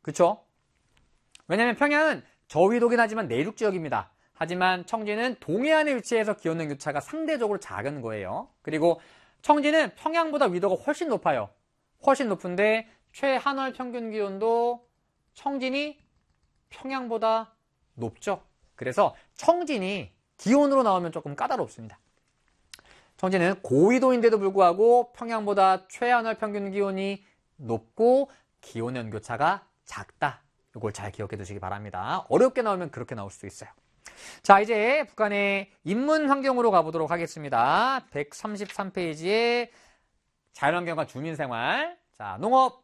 그쵸? 왜냐면 평양은 저위도긴 하지만 내륙 지역입니다. 하지만 청진은 동해안에 위치해서 기온의 교차가 상대적으로 작은 거예요. 그리고 청진은 평양보다 위도가 훨씬 높아요. 훨씬 높은데 최한월 평균 기온도 청진이 평양보다 높죠. 그래서 청진이 기온으로 나오면 조금 까다롭습니다. 청진은 고위도인데도 불구하고 평양보다 최한월 평균 기온이 높고 기온 연교차가 작다. 이걸 잘 기억해 두시기 바랍니다. 어렵게 나오면 그렇게 나올 수도 있어요. 자, 이제 북한의 인문 환경으로 가보도록 하겠습니다. 133페이지에 자연환경과 주민생활. 자, 농업.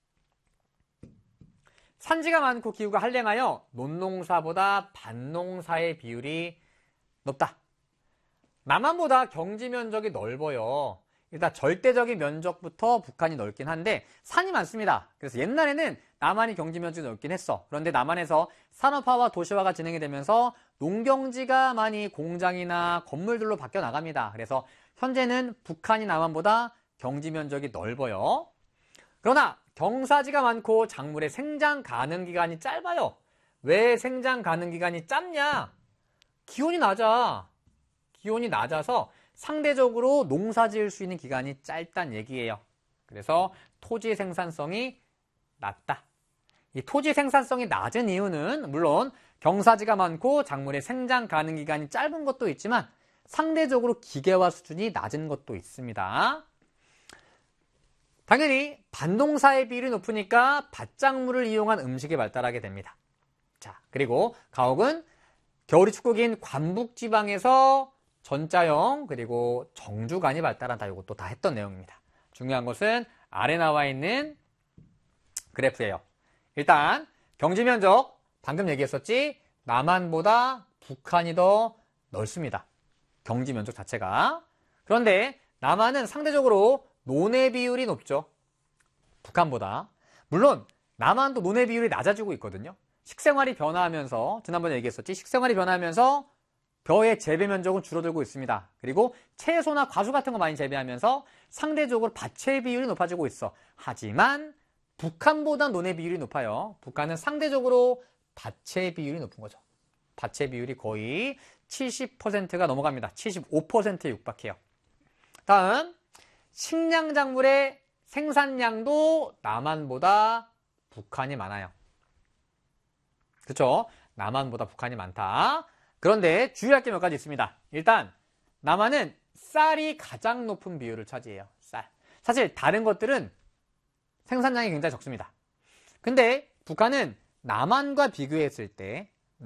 산지가 많고 기후가 한랭하여 논농사보다 밭농사의 비율이 높다. 남한보다 경지 면적이 넓어요. 일단 절대적인 면적부터 북한이 넓긴 한데 산이 많습니다. 그래서 옛날에는 남한이 경지 면적이 넓긴 했어. 그런데 남한에서 산업화와 도시화가 진행이 되면서 농경지가 많이 공장이나 건물들로 바뀌어 나갑니다. 그래서 현재는 북한이 남한보다 경지 면적이 넓어요. 그러나 경사지가 많고 작물의 생장 가능 기간이 짧아요. 왜 생장 가능 기간이 짧냐? 기온이 낮아. 기온이 낮아서 상대적으로 농사 지을 수 있는 기간이 짧다는 얘기예요. 그래서 토지 생산성이 낮다. 이 토지 생산성이 낮은 이유는 물론 경사지가 많고 작물의 생장 가능 기간이 짧은 것도 있지만 상대적으로 기계화 수준이 낮은 것도 있습니다. 당연히 밭농사의 비율이 높으니까 밭작물을 이용한 음식이 발달하게 됩니다. 자, 그리고 가옥은 겨울이 축국인 관북지방에서 전자형 그리고 정주간이 발달한다. 이것도 다 했던 내용입니다. 중요한 것은 아래 나와 있는 그래프예요. 일단 경지 면적 방금 얘기했었지. 남한보다 북한이 더 넓습니다. 경지 면적 자체가. 그런데 남한은 상대적으로 논의 비율이 높죠. 북한보다. 물론 남한도 논의 비율이 낮아지고 있거든요. 식생활이 변화하면서 지난번에 얘기했었지. 식생활이 변화하면서 벼의 재배 면적은 줄어들고 있습니다. 그리고 채소나 과수 같은 거 많이 재배하면서 상대적으로 밭의 비율이 높아지고 있어. 하지만 북한보다 논의 비율이 높아요. 북한은 상대적으로 밭의 비율이 높은 거죠. 밭의 비율이 거의 70%가 넘어갑니다. 75%에 육박해요. 다음 식량작물의 생산량도 남한보다 북한이 많아요. 그렇죠? 남한보다 북한이 많다. 그런데 주의할 게 몇 가지 있습니다. 일단 남한은 쌀이 가장 높은 비율을 차지해요. 쌀. 사실 다른 것들은 생산량이 굉장히 적습니다. 근데 북한은 남한과 비교했을 때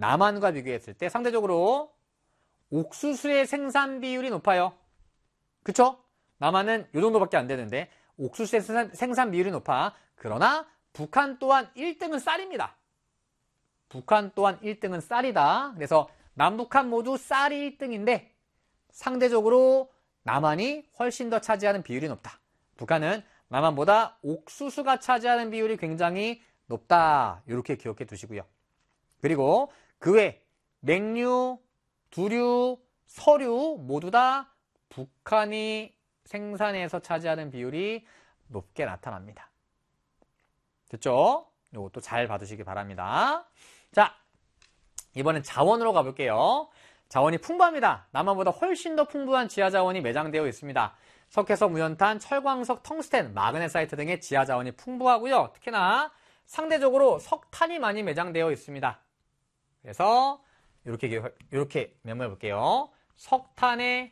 상대적으로 옥수수의 생산 비율이 높아요. 그쵸? 남한은 이 정도밖에 안 되는데 옥수수의 생산 비율이 높아. 그러나 북한 또한 1등은 쌀입니다. 북한 또한 1등은 쌀이다. 그래서 남북한 모두 쌀이 1등인데 상대적으로 남한이 훨씬 더 차지하는 비율이 높다. 북한은 남한보다 옥수수가 차지하는 비율이 굉장히 높다. 이렇게 기억해 두시고요. 그리고 그 외 냉류, 두류, 서류 모두 다 북한이 생산해서 차지하는 비율이 높게 나타납니다. 됐죠? 이것도 잘 봐두시기 바랍니다. 자, 이번엔 자원으로 가볼게요. 자원이 풍부합니다. 남한보다 훨씬 더 풍부한 지하자원이 매장되어 있습니다. 석회석, 무연탄, 철광석, 텅스텐, 마그네사이트 등의 지하자원이 풍부하고요. 특히나 상대적으로 석탄이 많이 매장되어 있습니다. 그래서 이렇게 메모해 볼게요. 석탄의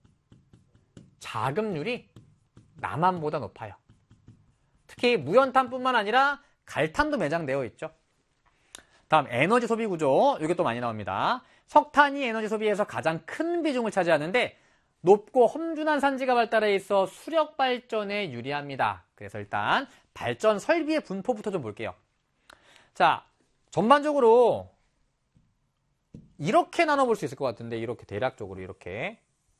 자급률이 남한보다 높아요. 특히 무연탄뿐만 아니라 갈탄도 매장되어 있죠. 다음 에너지 소비 구조. 이게 또 많이 나옵니다. 석탄이 에너지 소비에서 가장 큰 비중을 차지하는데 높고 험준한 산지가 발달해 있어 수력 발전에 유리합니다. 그래서 일단 발전 설비의 분포부터 좀 볼게요. 자, 전반적으로 이렇게 나눠볼 수 있을 것 같은데 이렇게 대략적으로 이렇게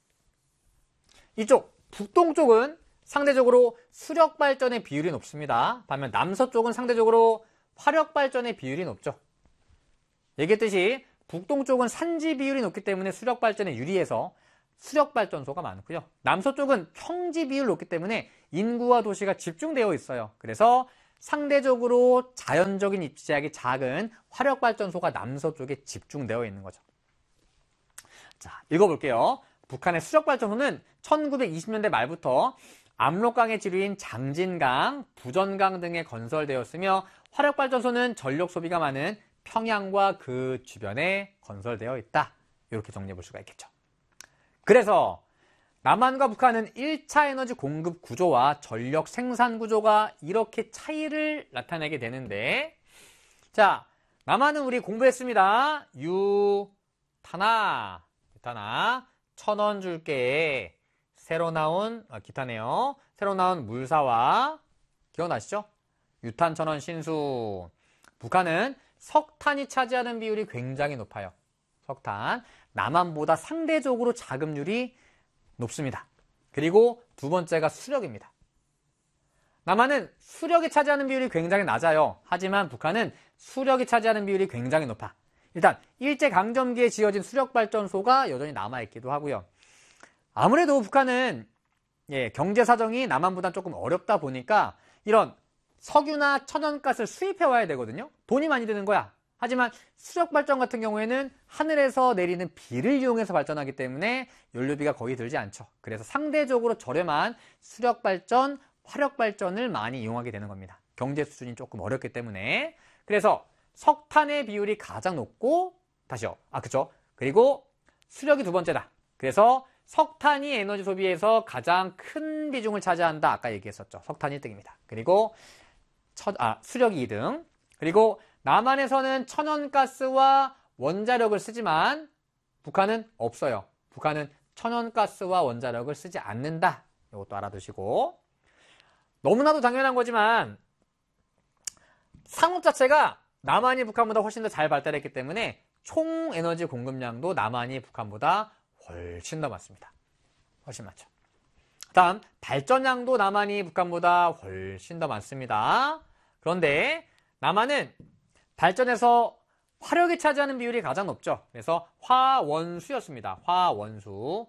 이쪽 북동쪽은 상대적으로 수력 발전의 비율이 높습니다. 반면 남서쪽은 상대적으로 화력 발전의 비율이 높죠. 얘기했듯이 북동쪽은 산지 비율이 높기 때문에 수력 발전에 유리해서 수력 발전소가 많고요. 남서쪽은 평지 비율이 높기 때문에 인구와 도시가 집중되어 있어요. 그래서 상대적으로 자연적인 입지제약이 작은 화력발전소가 남서쪽에 집중되어 있는 거죠. 자, 읽어볼게요. 북한의 수력발전소는 1920년대 말부터 압록강의 지류인 장진강, 부전강 등에 건설되었으며 화력발전소는 전력 소비가 많은 평양과 그 주변에 건설되어 있다. 이렇게 정리해 볼 수가 있겠죠. 그래서 남한과 북한은 1차 에너지 공급 구조와 전력 생산 구조가 이렇게 차이를 나타내게 되는데, 자, 남한은 우리 공부했습니다. 유탄화 1,000원 줄게. 새로 나온 기타네요. 새로 나온 물사와 기억나시죠? 유탄 1,000원 신수. 북한은 석탄이 차지하는 비율이 굉장히 높아요. 석탄. 남한보다 상대적으로 자급률이 높습니다. 그리고 두 번째가 수력입니다. 남한은 수력이 차지하는 비율이 굉장히 낮아요. 하지만 북한은 수력이 차지하는 비율이 굉장히 높아. 일단 일제강점기에 지어진 수력발전소가 여전히 남아있기도 하고요. 아무래도 북한은 경제 사정이 남한보다 조금 어렵다 보니까 이런 석유나 천연가스를 수입해 와야 되거든요. 돈이 많이 드는 거야. 하지만 수력발전 같은 경우에는 하늘에서 내리는 비를 이용해서 발전하기 때문에 연료비가 거의 들지 않죠. 그래서 상대적으로 저렴한 수력발전, 화력발전을 많이 이용하게 되는 겁니다. 경제 수준이 조금 어렵기 때문에. 그래서 석탄의 비율이 가장 높고, 다시요. 그쵸. 그리고 수력이 두 번째다. 그래서 석탄이 에너지 소비에서 가장 큰 비중을 차지한다. 아까 얘기했었죠. 석탄이 1등입니다. 그리고 수력이 2등. 그리고 남한에서는 천연가스와 원자력을 쓰지만 북한은 없어요. 북한은 천연가스와 원자력을 쓰지 않는다. 이것도 알아두시고. 너무나도 당연한 거지만 상업 자체가 남한이 북한보다 훨씬 더 잘 발달했기 때문에 총 에너지 공급량도 남한이 북한보다 훨씬 더 많습니다. 훨씬 많죠. 다음 발전량도 남한이 북한보다 훨씬 더 많습니다. 그런데 남한은 발전에서 화력이 차지하는 비율이 가장 높죠. 그래서 화원수였습니다. 화원수,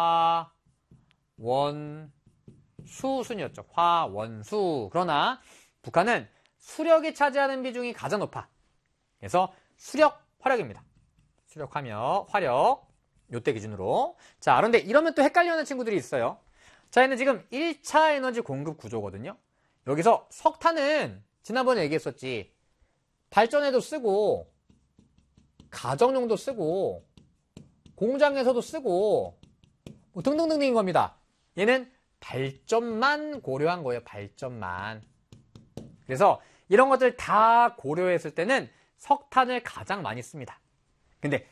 화원수순이었죠. 화원수. 그러나 북한은 수력이 차지하는 비중이 가장 높아. 그래서 수력, 화력입니다. 수력하며 화력. 요때 기준으로. 자, 그런데 이러면 또 헷갈려하는 친구들이 있어요. 자, 얘는 지금 1차 에너지 공급 구조거든요. 여기서 석탄은 지난번에 얘기했었지. 발전에도 쓰고, 가정용도 쓰고, 공장에서도 쓰고, 뭐 등등등등인 겁니다. 얘는 발전만 고려한 거예요. 발전만. 그래서 이런 것들 다 고려했을 때는 석탄을 가장 많이 씁니다. 근데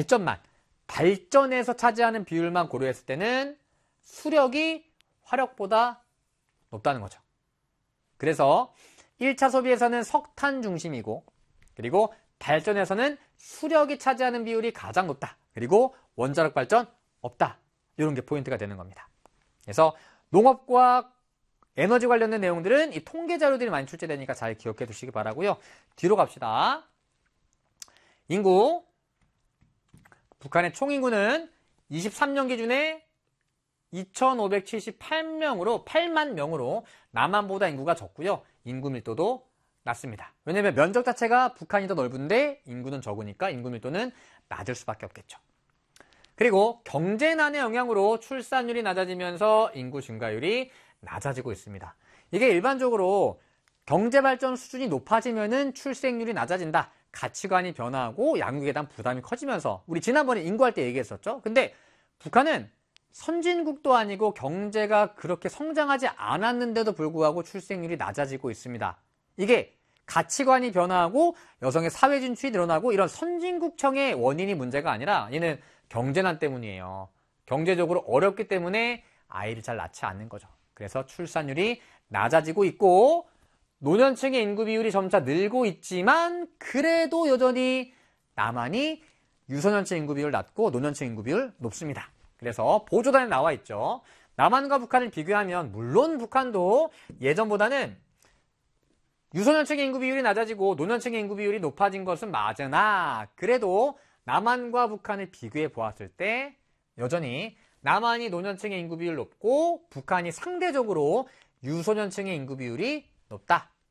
발전에서 차지하는 비율만 고려했을 때는 수력이 화력보다 높다는 거죠. 그래서 1차 소비에서는 석탄 중심이고, 그리고 발전에서는 수력이 차지하는 비율이 가장 높다. 그리고 원자력 발전 없다. 이런 게 포인트가 되는 겁니다. 그래서 농업과 에너지 관련된 내용들은 이 통계 자료들이 많이 출제되니까 잘 기억해 두시기 바라고요. 뒤로 갑시다. 인구. 북한의 총인구는 23년 기준에 2,578명으로 8만 명으로 남한보다 인구가 적고요. 인구 밀도도 낮습니다. 왜냐하면 면적 자체가 북한이 더 넓은데 인구는 적으니까 인구 밀도는 낮을 수밖에 없겠죠. 그리고 경제난의 영향으로 출산율이 낮아지면서 인구 증가율이 낮아지고 있습니다. 이게 일반적으로 경제발전 수준이 높아지면은 출생률이 낮아진다. 가치관이 변화하고 양육에 대한 부담이 커지면서 우리 지난번에 인구할 때 얘기했었죠. 근데 북한은 선진국도 아니고 경제가 그렇게 성장하지 않았는데도 불구하고 출생률이 낮아지고 있습니다. 이게 가치관이 변화하고 여성의 사회 진출이 늘어나고 이런 선진국청의 원인이 문제가 아니라 얘는 경제난 때문이에요. 경제적으로 어렵기 때문에 아이를 잘 낳지 않는 거죠. 그래서 출산율이 낮아지고 있고 노년층의 인구 비율이 점차 늘고 있지만 그래도 여전히 남한이 유소년층 인구 비율 낮고 노년층 인구 비율 높습니다. 그래서 보조단에 나와 있죠. 남한과 북한을 비교하면 물론 북한도 예전보다는 유소년층의 인구 비율이 낮아지고 노년층의 인구 비율이 높아진 것은 맞으나 그래도 남한과 북한을 비교해 보았을 때 여전히 남한이 노년층의 인구 비율 높고 북한이 상대적으로 유소년층의 인구 비율이 높다.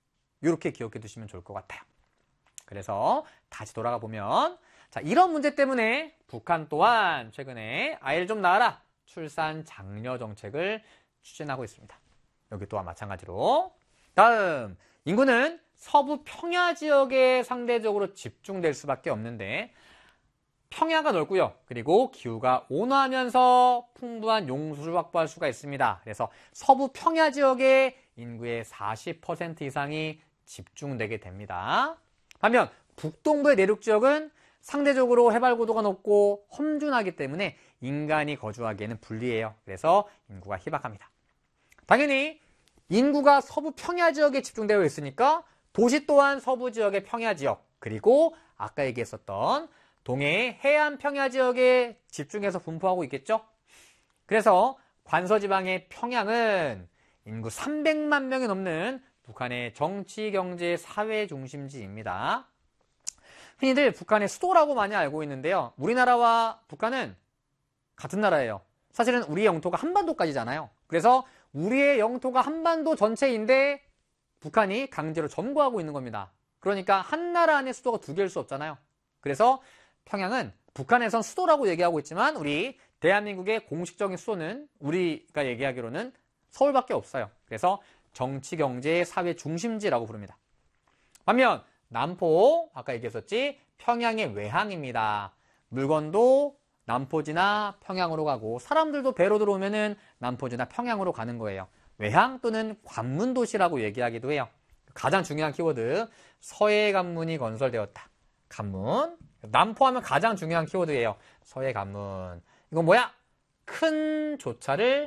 이렇게 기억해 두시면 좋을 것 같아요. 그래서 다시 돌아가 보면 자, 이런 문제 때문에 북한 또한 최근에 아이를 좀 낳아라 출산 장려 정책을 추진하고 있습니다. 여기 또한 마찬가지로. 다음, 인구는 서부 평야 지역에 상대적으로 집중될 수밖에 없는데 평야가 넓고요. 그리고 기후가 온화하면서 풍부한 용수를 확보할 수가 있습니다. 그래서 서부 평야 지역에 인구의 40% 이상이 집중되게 됩니다. 반면 북동부의 내륙 지역은 상대적으로 해발 고도가 높고 험준하기 때문에 인간이 거주하기에는 불리해요. 그래서 인구가 희박합니다. 당연히 인구가 서부 평야 지역에 집중되어 있으니까 도시 또한 서부 지역의 평야 지역, 그리고 아까 얘기했었던 동해의 해안 평야 지역에 집중해서 분포하고 있겠죠? 그래서 관서지방의 평양은 인구 300만 명이 넘는 북한의 정치, 경제, 사회 중심지입니다. 흔히들 북한의 수도라고 많이 알고 있는데요. 우리나라와 북한은 같은 나라예요. 사실은 우리의 영토가 한반도까지잖아요. 그래서 우리의 영토가 한반도 전체인데 북한이 강제로 점거하고 있는 겁니다. 그러니까 한 나라 안에 수도가 두 개일 수 없잖아요. 그래서 평양은 북한에선 수도라고 얘기하고 있지만 우리 대한민국의 공식적인 수도는 우리가 얘기하기로는 서울밖에 없어요. 그래서 정치, 경제, 사회 중심지라고 부릅니다. 반면 남포, 아까 얘기했었지, 평양의 외항입니다. 물건도 남포지나 평양으로 가고 사람들도 배로 들어오면은 남포지나 평양으로 가는 거예요. 외항 또는 관문도시라고 얘기하기도 해요. 가장 중요한 키워드, 서해 관문이 건설되었다. 관문. 남포하면 가장 중요한 키워드예요. 서해 관문. 이건 뭐야? 큰 조차를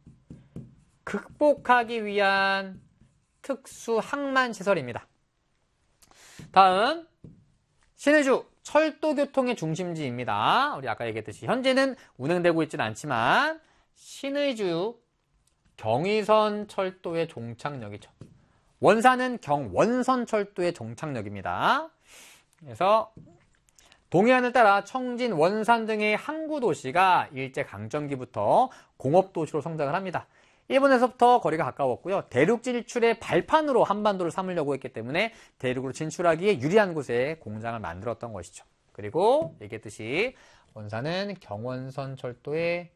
극복하기 위한 특수 항만 시설입니다. 다음, 신의주 철도교통의 중심지입니다. 우리 아까 얘기했듯이 현재는 운행되고 있지는 않지만 신의주 경의선 철도의 종착역이죠. 원산은 경원선 철도의 종착역입니다. 그래서 동해안을 따라 청진, 원산 등의 항구 도시가 일제강점기부터 공업도시로 성장을 합니다. 일본에서부터 거리가 가까웠고요. 대륙 진출의 발판으로 한반도를 삼으려고 했기 때문에 대륙으로 진출하기에 유리한 곳에 공장을 만들었던 것이죠. 그리고 얘기했듯이 원산은 경원선 철도의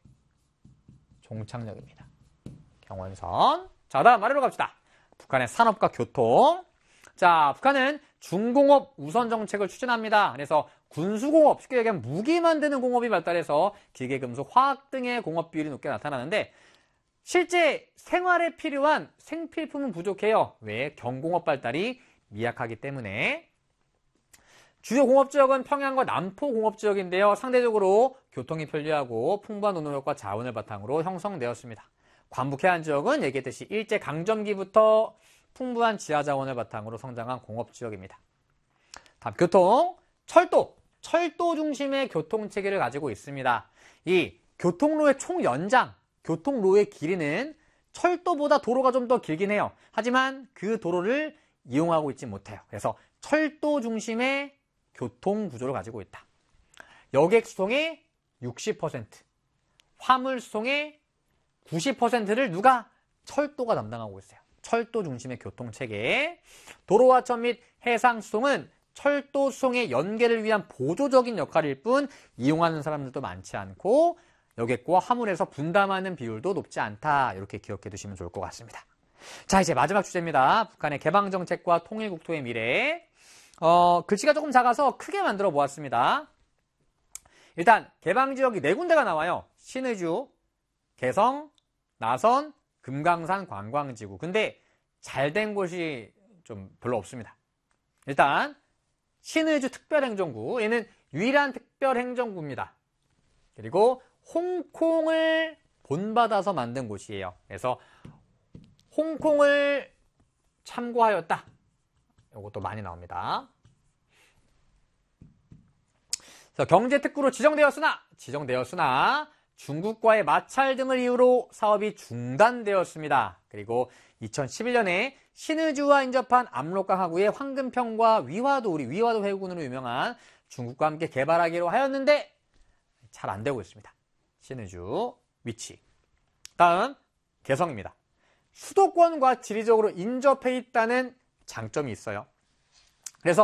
종착역입니다. 경원선. 자, 다음 아래로 갑시다. 북한의 산업과 교통. 자, 북한은 중공업 우선 정책을 추진합니다. 그래서 군수공업, 쉽게 얘기하면 무기 만드는 공업이 발달해서 기계, 금속, 화학 등의 공업 비율이 높게 나타나는데 실제 생활에 필요한 생필품은 부족해요. 왜? 경공업 발달이 미약하기 때문에. 주요 공업지역은 평양과 남포 공업지역인데요. 상대적으로 교통이 편리하고 풍부한 노동력과 자원을 바탕으로 형성되었습니다. 관북해안지역은 얘기했듯이 일제강점기부터 풍부한 지하자원을 바탕으로 성장한 공업지역입니다. 다음 교통, 철도. 철도 중심의 교통체계를 가지고 있습니다. 이 교통로의 총연장, 교통로의 길이는 철도보다 도로가 좀 더 길긴 해요. 하지만 그 도로를 이용하고 있지 못해요. 그래서 철도 중심의 교통구조를 가지고 있다. 여객 수송의 60%, 화물 수송의 90%를 누가? 철도가 담당하고 있어요. 철도 중심의 교통체계. 도로화천 및 해상 수송은 철도 수송의 연계를 위한 보조적인 역할일 뿐 이용하는 사람들도 많지 않고 여객과 화물에서 분담하는 비율도 높지 않다. 이렇게 기억해 두시면 좋을 것 같습니다. 자, 이제 마지막 주제입니다. 북한의 개방정책과 통일국토의 미래. 글씨가 조금 작아서 크게 만들어 보았습니다. 일단 개방지역이 4군데가 나와요. 신의주, 개성, 나선, 금강산 관광지구. 근데 잘된 곳이 좀 별로 없습니다. 일단 신의주 특별행정구, 얘는 유일한 특별행정구입니다. 그리고 홍콩을 본받아서 만든 곳이에요. 그래서 홍콩을 참고하였다. 이것도 많이 나옵니다. 그래서 경제특구로 지정되었으나 중국과의 마찰 등을 이유로 사업이 중단되었습니다. 그리고 2011년에 신의주와 인접한 압록강 하구의 황금평과 위화도, 우리 위화도 해군으로 유명한 중국과 함께 개발하기로 하였는데 잘 안 되고 있습니다. 신의주 위치. 다음 개성입니다. 수도권과 지리적으로 인접해 있다는 장점이 있어요.